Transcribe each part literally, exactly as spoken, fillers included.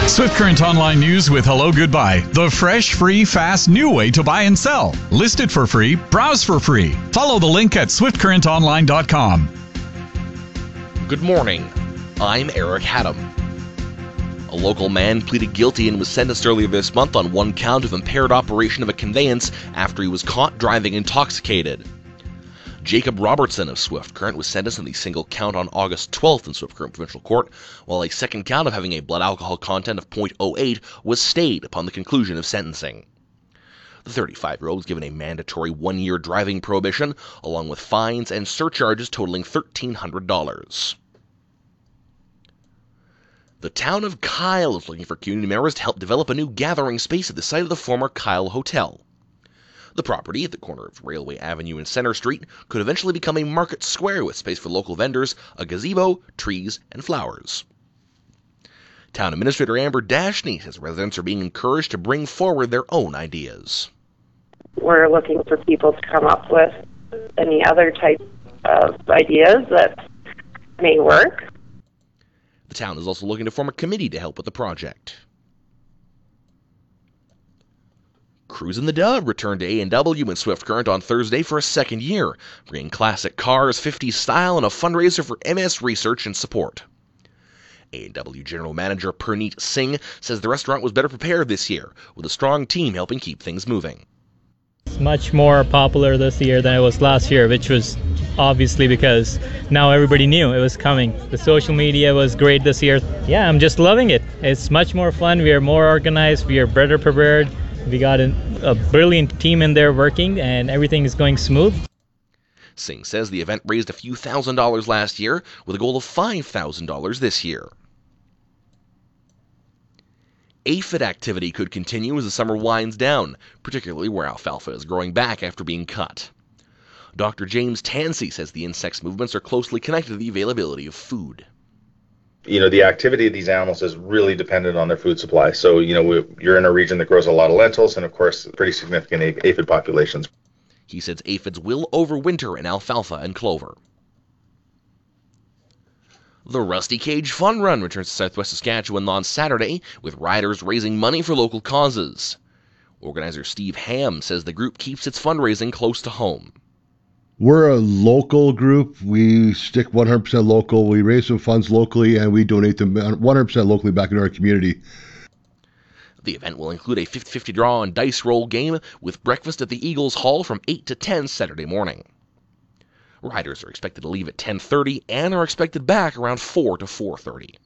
Swift Current Online News with Hello Goodbye. The fresh, free, fast, new way to buy and sell. List it for free. Browse for free. Follow the link at swift current online dot com. Good morning. I'm Eric Haddam. A local man pleaded guilty and was sentenced earlier this month on one count of impaired operation of a conveyance after he was caught driving intoxicated. Jacob Robertson of Swift Current was sentenced on the single count on August twelfth in Swift Current Provincial Court, while a second count of having a blood alcohol content of point oh eight was stayed upon the conclusion of sentencing. The thirty-five-year-old was given a mandatory one-year driving prohibition, along with fines and surcharges totaling thirteen hundred dollars. The town of Kyle is looking for community members to help develop a new gathering space at the site of the former Kyle Hotel. The property, at the corner of Railway Avenue and Center Street, could eventually become a market square with space for local vendors, a gazebo, trees, and flowers. Town Administrator Amber Dashney says residents are being encouraged to bring forward their own ideas. We're looking for people to come up with any other type of ideas that may work. The town is also looking to form a committee to help with the project. Cruisin' the Dub returned to A and W and Swift Current on Thursday for a second year, bringing classic cars, fifties style, and a fundraiser for M S research and support. A and W General Manager Perneet Singh says the restaurant was better prepared this year, with a strong team helping keep things moving. It's much more popular this year than it was last year, which was obviously because now everybody knew it was coming. The social media was great this year. Yeah, I'm just loving it. It's much more fun. We are more organized. We are better prepared. We got a, a brilliant team in there working, and everything is going smooth. Singh says the event raised a few thousand dollars last year, with a goal of five thousand dollars this year. Aphid activity could continue as the summer winds down, particularly where alfalfa is growing back after being cut. Doctor James Tansey says the insects' movements are closely connected to the availability of food. You know, the activity of these animals is really dependent on their food supply. So, you know, we, you're in a region that grows a lot of lentils and, of course, pretty significant aphid populations. He says aphids will overwinter in alfalfa and clover. The Rusty Cage Fun Run returns to Southwest Saskatchewan on Saturday, with riders raising money for local causes. Organizer Steve Ham says the group keeps its fundraising close to home. We're a local group. We stick one hundred percent local. We raise some funds locally, and we donate them one hundred percent locally back into our community. The event will include a fifty-fifty draw and dice roll game with breakfast at the Eagles Hall from eight to ten Saturday morning. Riders are expected to leave at ten thirty and are expected back around four to four thirty.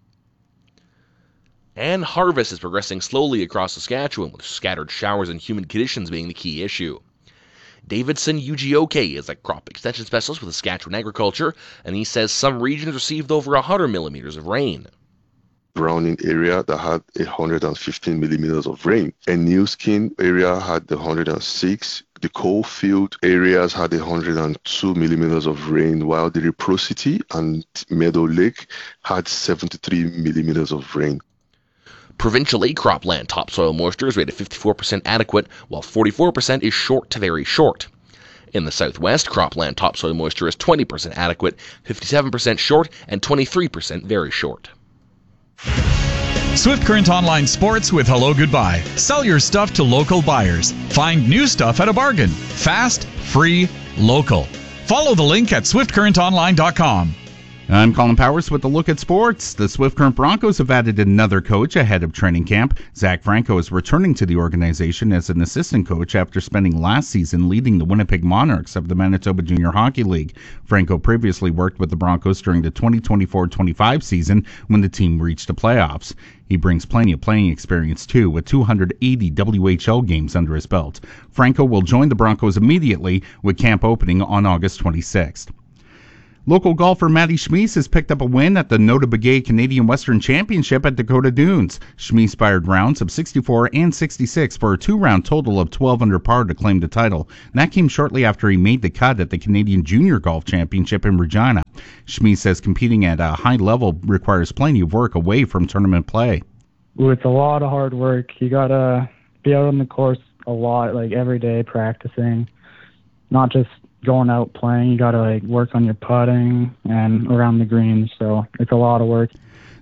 And harvest is progressing slowly across Saskatchewan, with scattered showers and humid conditions being the key issue. Davidson Ugioke is a crop extension specialist with Saskatchewan Agriculture, and he says some regions received over one hundred millimeters of rain. Browning area that had one hundred fifteen millimeters of rain, and New Skin area had one hundred six. The Coalfield areas had one hundred two millimeters of rain, while the Reciprocity and Meadow Lake had seventy-three millimeters of rain. Provincially, cropland topsoil moisture is rated fifty-four percent adequate, while forty-four percent is short to very short. In the southwest, cropland topsoil moisture is twenty percent adequate, fifty-seven percent short, and twenty-three percent very short. Swift Current Online Sports with Hello Goodbye. Sell your stuff to local buyers. Find new stuff at a bargain. Fast, free, local. Follow the link at swift current online dot com. I'm Colin Powers with a look at sports. The Swift Current Broncos have added another coach ahead of training camp. Zach Franco is returning to the organization as an assistant coach after spending last season leading the Winnipeg Monarchs of the Manitoba Junior Hockey League. Franco previously worked with the Broncos during the twenty twenty-four twenty-five season when the team reached the playoffs. He brings plenty of playing experience, too, with two hundred eighty W H L games under his belt. Franco will join the Broncos immediately, with camp opening on August twenty-sixth. Local golfer Matty Schmies has picked up a win at the Nota Begay Canadian Western Championship at Dakota Dunes. Schmies fired rounds of sixty-four and sixty-six for a two-round total of twelve under par to claim the title. And that came shortly after he made the cut at the Canadian Junior Golf Championship in Regina. Schmies says competing at a high level requires plenty of work away from tournament play. Ooh, it's a lot of hard work. You gotta be out on the course a lot, like every day practicing, not just going out playing. You got to like work on your putting and around the greens, so it's a lot of work.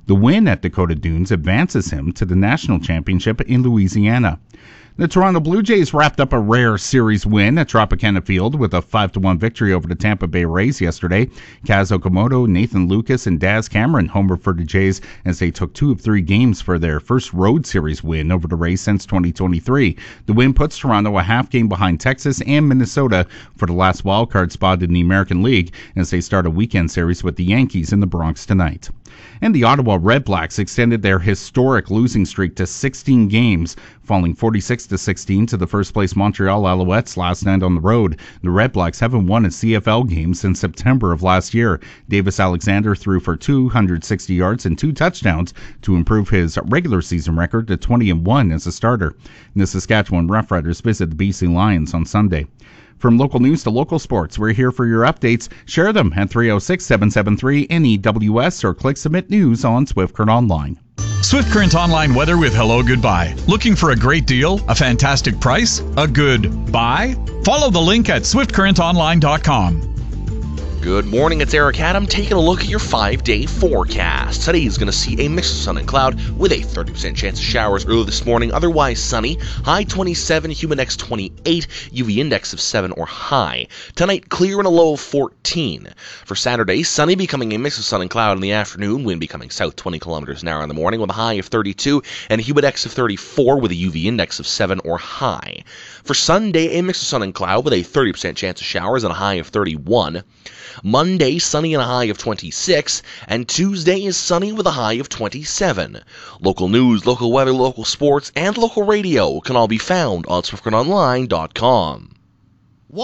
The win at Dakota Dunes advances him to the national championship in Louisiana. The Toronto Blue Jays wrapped up a rare series win at Tropicana Field with a five to one victory over the Tampa Bay Rays yesterday. Kaz Okamoto, Nathan Lucas, and Daz Cameron homered for the Jays as they took two of three games for their first road series win over the Rays since twenty twenty-three. The win puts Toronto a half game behind Texas and Minnesota for the last wildcard spot in the American League as they start a weekend series with the Yankees in the Bronx tonight. And the Ottawa Red Blacks extended their historic losing streak to sixteen games, falling forty-six to sixteen to the first-place Montreal Alouettes last night on the road. The Red Blacks haven't won a C F L game since September of last year. Davis Alexander threw for two hundred sixty yards and two touchdowns to improve his regular season record to twenty and one as a starter. And the Saskatchewan Roughriders visit the B C Lions on Sunday. From local news to local sports, we're here for your updates. Share them at three oh six, seven seven three, N E W S or click Submit News on Swift Current Online. Swift Current Online weather with Hello Goodbye. Looking for a great deal? A fantastic price? A good buy? Follow the link at swift current online dot com. Good morning, it's Eric Adam taking a look at your five-day forecast. Today is going to see a mix of sun and cloud with a thirty percent chance of showers early this morning, otherwise sunny. High twenty-seven, humid index twenty-eight, U V index of seven or high. Tonight, clear and a low of fourteen. For Saturday, sunny becoming a mix of sun and cloud in the afternoon, wind becoming south twenty kilometers an hour in the morning with a high of thirty-two and a humid index of thirty-four with a U V index of seven or high. For Sunday, a mix of sun and cloud with a thirty percent chance of showers and a high of thirty-one. Monday, sunny and a high of twenty-six, and Tuesday is sunny with a high of twenty-seven. Local news, local weather, local sports, and local radio can all be found on swift current online dot com.